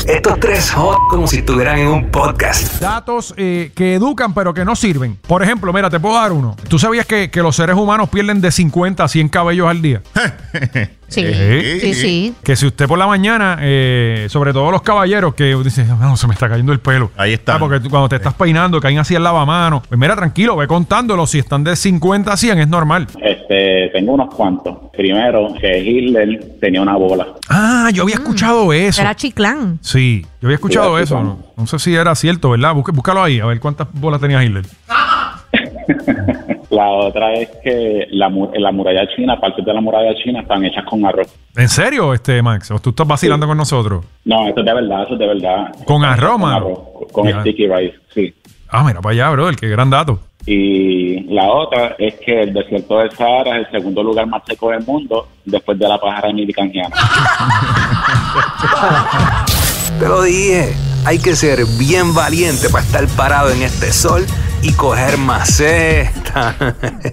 Estos tres como si estuvieran en un podcast. Datos que educan pero que no sirven. Por ejemplo, mira, te puedo dar uno. ¿Tú sabías que los seres humanos pierden de 50 a 100 cabellos al día? Sí. Que si usted por la mañana, sobre todo los caballeros, que dicen, no, se me está cayendo el pelo. Ahí está. Porque cuando te estás peinando, caen así el lavamanos. Pues mira, tranquilo, ve contándolo. Si están de 50 a 100, es normal. Tengo unos cuantos. Primero, que Hitler tenía una bola. Ah, yo había escuchado eso. Era Chiclán. Sí, yo había escuchado Sí, eso. No sé si era cierto, ¿verdad? Búscalo ahí, a ver cuántas bolas tenía Hitler. La otra es que la muralla china, partes de la muralla china están hechas con arroz. ¿En serio, Max? ¿O tú estás vacilando con nosotros? No, eso es de verdad, ¿Con arroz, mano? Con sticky rice, sí. Ah, mira para allá, brother, qué gran dato. Y la otra es que el desierto del Sahara es el segundo lugar más seco del mundo después de la pájara milicangiana. Te lo dije, hay que ser bien valiente para estar parado en este sol y coger maceta.